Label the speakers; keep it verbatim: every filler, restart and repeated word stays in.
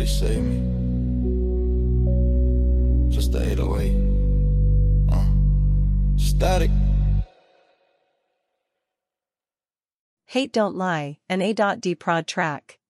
Speaker 1: nobody save me. Just the eight oh eight. Uh, static.
Speaker 2: Hate Don't Lie, an A.D prod track.